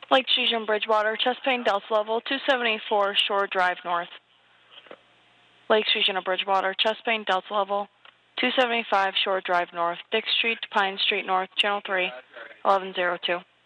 Lakes Region Bridgewater, chest pain, Delta level 274 Shore Drive North. Lakes Region of Bridgewater, chest pain, Delta level 275 Shore Drive North. Dick Street to Pine Street North, Channel 3, 1102.